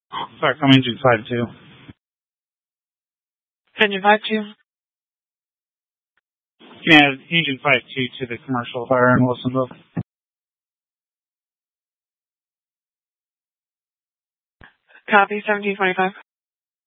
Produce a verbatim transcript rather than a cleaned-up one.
Sorry, from Engine five two. Engine five two. You can add Engine five two to the commercial fire in Wilsonville. Copy, seventeen twenty-five.